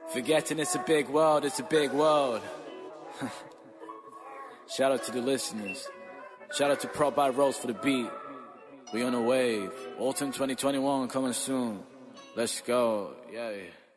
Forgetting it's a big world, it's a big world. Shout out to the listeners. Shout out to Prop by Rose for the beat. We on a wave. Autumn 2021 coming soon. Let's go. Yeah.